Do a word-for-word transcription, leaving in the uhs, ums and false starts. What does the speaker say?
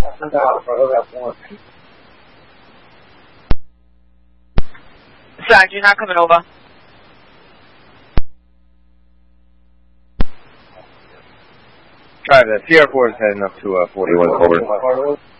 Sag, you're not coming over. Alright, the Sierra four is heading up to uh, forty-one over.